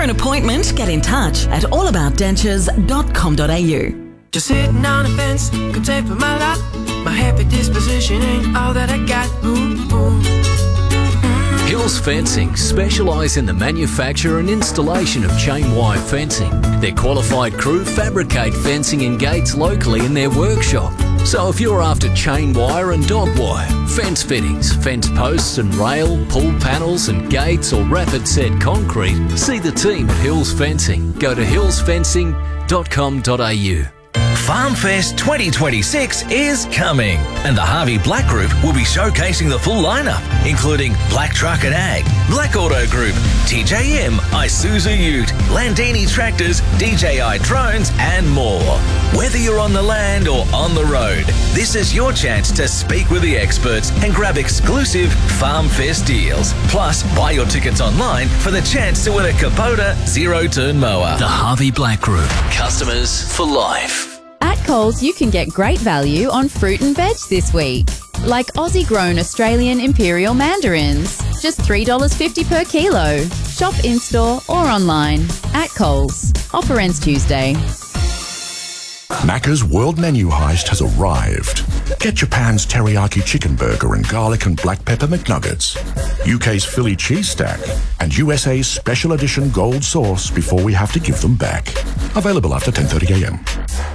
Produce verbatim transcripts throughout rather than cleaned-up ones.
an appointment, get in touch at allaboutdentures dot com dot a u. Just sitting on the fence, content with my lot. My happy disposition ain't all that I got. Ooh, ooh. Hills Fencing specialise in the manufacture and installation of chain wire fencing. Their qualified crew fabricate fencing and gates locally in their workshop. So if you're after chain wire and dog wire, fence fittings, fence posts and rail, pull panels and gates or rapid set concrete, see the team at Hills Fencing. Go to hills fencing dot com dot a u. FarmFest twenty twenty-six is coming, and the Harvey Black Group will be showcasing the full lineup, including Black Truck and Ag, Black Auto Group, T J M, Isuzu Ute, Landini Tractors, D J I Drones, and more. Whether you're on the land or on the road, this is your chance to speak with the experts and grab exclusive FarmFest deals. Plus, buy your tickets online for the chance to win a Kubota zero-turn mower. The Harvey Black Group. Customers for life. At Coles, you can get great value on fruit and veg this week. Like Aussie-grown Australian Imperial Mandarins. Just three dollars fifty per kilo. Shop in-store or online. At Coles. Offer ends Tuesday. Macca's World Menu Heist has arrived. Get Japan's teriyaki chicken burger and garlic and black pepper McNuggets, U K's Philly cheese stack, and U S A's special edition gold sauce before we have to give them back. Available after ten thirty a m.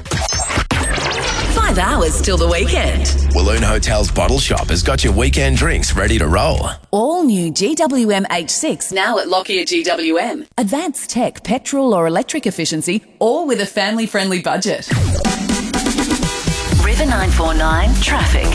Five hours till the weekend. Walloon Hotels Bottle Shop has got your weekend drinks ready to roll. All new G W M H six now at Lockyer G W M. Advanced tech, petrol or electric efficiency, all with a family-friendly budget. River nine four nine traffic.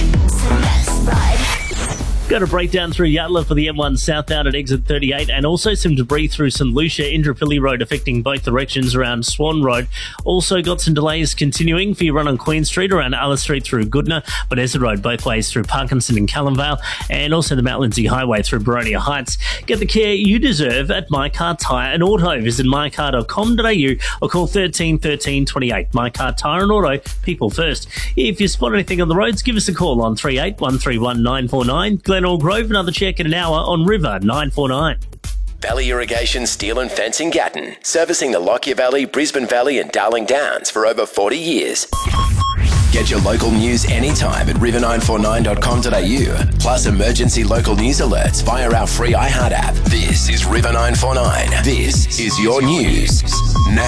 Got a breakdown through Yatala for the M one southbound at exit thirty-eight, and also some debris through St Lucia, Indooroopilly Road affecting both directions around Swan Road. Also got some delays continuing for your run on Queen Street around Alice Street through Goodna, Bonessa Road both ways through Parkinson and Callumvale, and also the Mount Lindsay Highway through Baronia Heights. Get the care you deserve at MyCar Tyre and Auto. Visit my car dot com dot a u or call thirteen thirteen twenty-eight. MyCar Tyre and Auto, people first. If you spot anything on the roads, give us a call on three eight one three one nine four nine. Glenelg Grove, another check in an hour on River nine four nine. Valley Irrigation Steel and Fencing Gatton, servicing the Lockyer Valley, Brisbane Valley and Darling Downs for over forty years. Get your local news anytime at river nine four nine dot com dot a u, plus emergency local news alerts via our free iHeart app. This is River nine four nine. This is your news now.